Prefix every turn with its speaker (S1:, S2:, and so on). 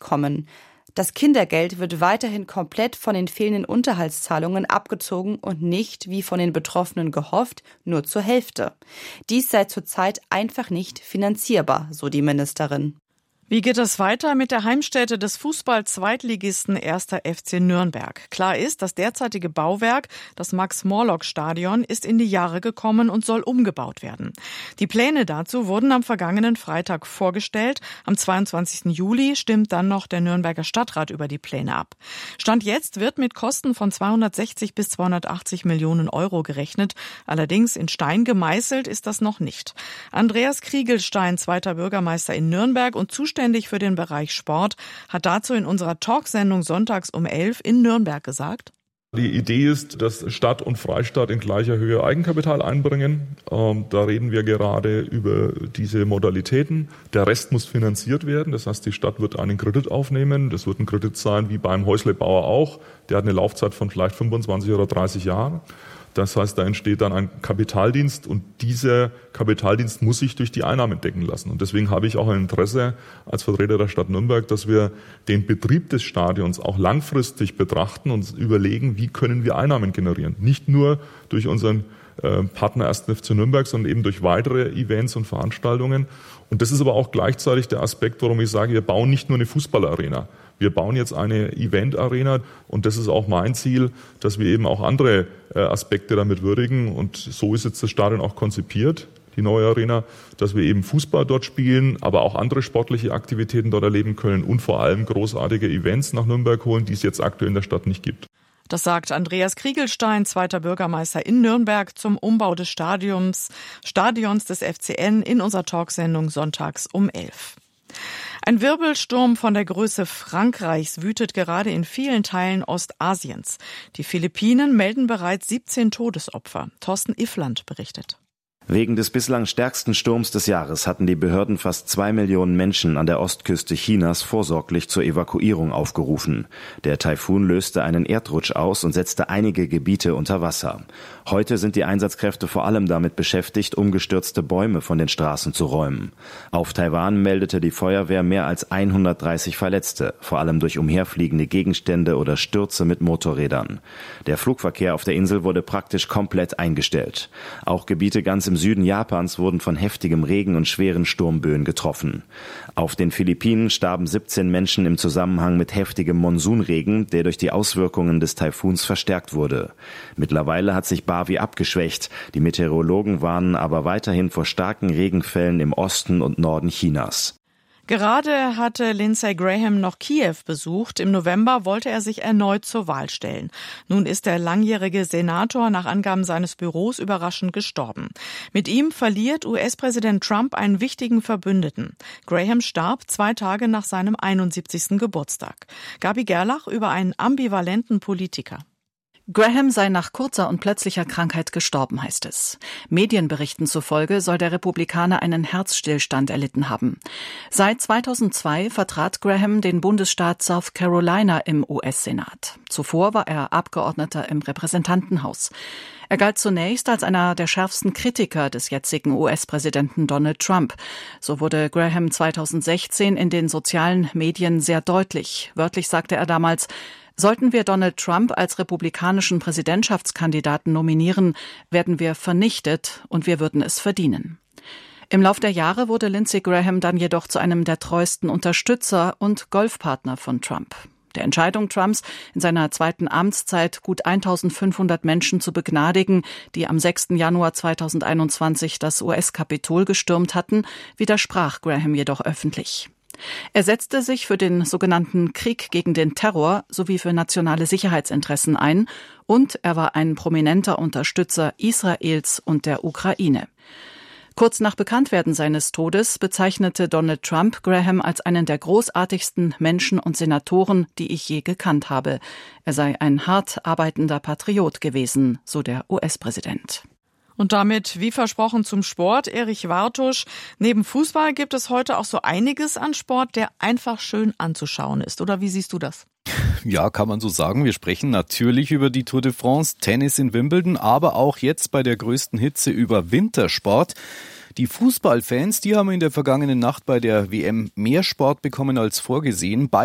S1: bekommen. Das Kindergeld wird weiterhin komplett von den fehlenden Unterhaltszahlungen abgezogen und nicht, wie von den Betroffenen gehofft, nur zur Hälfte. Dies sei zurzeit einfach nicht finanzierbar, so die Ministerin.
S2: Wie geht es weiter mit der Heimstätte des Fußball-Zweitligisten 1. FC Nürnberg? Klar ist, das derzeitige Bauwerk, das Max-Morlock-Stadion, ist in die Jahre gekommen und soll umgebaut werden. Die Pläne dazu wurden am vergangenen Freitag vorgestellt. Am 22. Juli stimmt dann noch der Nürnberger Stadtrat über die Pläne ab. Stand jetzt wird mit Kosten von 260 bis 280 Millionen Euro gerechnet. Allerdings in Stein gemeißelt ist das noch nicht. Andreas Kriegelstein, zweiter Bürgermeister in Nürnberg und zuständig für den Bereich Sport, hat dazu in unserer Talksendung sonntags um 11 in Nürnberg gesagt:
S3: Die Idee ist, dass Stadt und Freistaat in gleicher Höhe Eigenkapital einbringen. Da reden wir gerade über diese Modalitäten. Der Rest muss finanziert werden. Das heißt, die Stadt wird einen Kredit aufnehmen. Das wird ein Kredit sein, wie beim Häuslebauer auch. Der hat eine Laufzeit von vielleicht 25 oder 30 Jahren. Das heißt, da entsteht dann ein Kapitaldienst und dieser Kapitaldienst muss sich durch die Einnahmen decken lassen. Und deswegen habe ich auch ein Interesse als Vertreter der Stadt Nürnberg, dass wir den Betrieb des Stadions auch langfristig betrachten und überlegen, wie können wir Einnahmen generieren. Nicht nur durch unseren Partner 1. FC Nürnberg, sondern eben durch weitere Events und Veranstaltungen. Und das ist aber auch gleichzeitig der Aspekt, warum ich sage, wir bauen nicht nur eine Fußballarena. Wir bauen jetzt eine Event-Arena und das ist auch mein Ziel, dass wir eben auch andere Aspekte damit würdigen. Und so ist jetzt das Stadion auch konzipiert, die neue Arena, dass wir eben Fußball dort spielen, aber auch andere sportliche Aktivitäten dort erleben können und vor allem großartige Events nach Nürnberg holen, die es jetzt aktuell in der Stadt nicht gibt.
S2: Das sagt Andreas Kriegelstein, zweiter Bürgermeister in Nürnberg, zum Umbau des Stadions des FCN in unserer Talksendung sonntags um 11. Ein Wirbelsturm von der Größe Frankreichs wütet gerade in vielen Teilen Ostasiens. Die Philippinen melden bereits 17 Todesopfer. Thorsten Iffland berichtet.
S4: Wegen des bislang stärksten Sturms des Jahres hatten die Behörden fast 2 Millionen Menschen an der Ostküste Chinas vorsorglich zur Evakuierung aufgerufen. Der Taifun löste einen Erdrutsch aus und setzte einige Gebiete unter Wasser. Heute sind die Einsatzkräfte vor allem damit beschäftigt, umgestürzte Bäume von den Straßen zu räumen. Auf Taiwan meldete die Feuerwehr mehr als 130 Verletzte, vor allem durch umherfliegende Gegenstände oder Stürze mit Motorrädern. Der Flugverkehr auf der Insel wurde praktisch komplett eingestellt. Auch Gebiete ganz im Süden Japans wurden von heftigem Regen und schweren Sturmböen getroffen. Auf den Philippinen starben 17 Menschen im Zusammenhang mit heftigem Monsunregen, der durch die Auswirkungen des Taifuns verstärkt wurde. Mittlerweile hat sich Bavi abgeschwächt. Die Meteorologen warnen aber weiterhin vor starken Regenfällen im Osten und Norden Chinas.
S2: Gerade hatte Lindsey Graham noch Kiew besucht. Im November wollte er sich erneut zur Wahl stellen. Nun ist der langjährige Senator nach Angaben seines Büros überraschend gestorben. Mit ihm verliert US-Präsident Trump einen wichtigen Verbündeten. Graham starb 2 Tage nach seinem 71. Geburtstag. Gabi Gerlach über einen ambivalenten Politiker.
S5: Graham sei nach kurzer und plötzlicher Krankheit gestorben, heißt es. Medienberichten zufolge soll der Republikaner einen Herzstillstand erlitten haben. Seit 2002 vertrat Graham den Bundesstaat South Carolina im US-Senat. Zuvor war er Abgeordneter im Repräsentantenhaus. Er galt zunächst als einer der schärfsten Kritiker des jetzigen US-Präsidenten Donald Trump. So wurde Graham 2016 in den sozialen Medien sehr deutlich. Wörtlich sagte er damals: Sollten wir Donald Trump als republikanischen Präsidentschaftskandidaten nominieren, werden wir vernichtet und wir würden es verdienen. Im Lauf der Jahre wurde Lindsey Graham dann jedoch zu einem der treuesten Unterstützer und Golfpartner von Trump. Der Entscheidung Trumps, in seiner zweiten Amtszeit gut 1.500 Menschen zu begnadigen, die am 6. Januar 2021 das US-Kapitol gestürmt hatten, widersprach Graham jedoch öffentlich. Er setzte sich für den sogenannten Krieg gegen den Terror sowie für nationale Sicherheitsinteressen ein und er war ein prominenter Unterstützer Israels und der Ukraine. Kurz nach Bekanntwerden seines Todes bezeichnete Donald Trump Graham als einen der großartigsten Menschen und Senatoren, die ich je gekannt habe. Er sei ein hart arbeitender Patriot gewesen, so der US-Präsident.
S2: Und damit, wie versprochen, zum Sport. Erich Wartusch. Neben Fußball gibt es heute auch so einiges an Sport, der einfach schön anzuschauen ist. Oder wie siehst du das?
S6: Ja, kann man so sagen. Wir sprechen natürlich über die Tour de France, Tennis in Wimbledon, aber auch jetzt bei der größten Hitze über Wintersport. Die Fußballfans, die haben in der vergangenen Nacht bei der WM mehr Sport bekommen als vorgesehen.